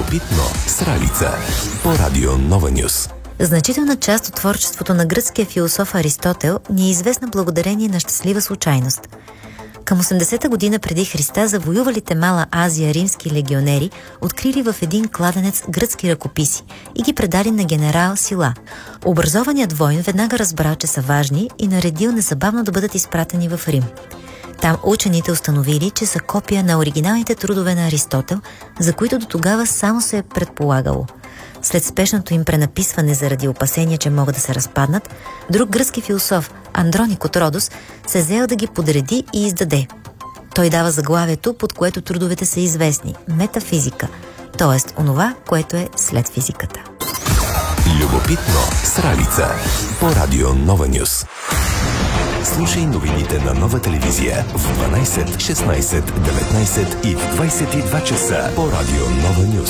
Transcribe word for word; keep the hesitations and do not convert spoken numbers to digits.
Любопитно с Ралица по Радио Нова Нюс. Значителна част от творчеството на гръцкия философ Аристотел ни е известна благодарение на щастлива случайност. Към осемдесета година преди Христа завоювалите Мала Азия римски легионери открили в един кладенец гръцки ръкописи и ги предали на генерал Сила. Образованият войн веднага разбра, че са важни и наредил незабавно да бъдат изпратени в Рим. Там учените установили, че са копия на оригиналните трудове на Аристотел, за които до тогава само се е предполагало. След спешното им пренаписване заради опасения, че могат да се разпаднат, друг гръцки философ, Андроник от Родос, се взел да ги подреди и издаде. Той дава заглавието, под което трудовете са известни – метафизика, т.е. онова, което е след физиката. Любопитно с Ралица по Радио Нова Нюс. Слушай новините на Нова телевизия в дванайсет, шестнайсет, деветнайсет и в двайсет и два часа по Радио Нова Нюс.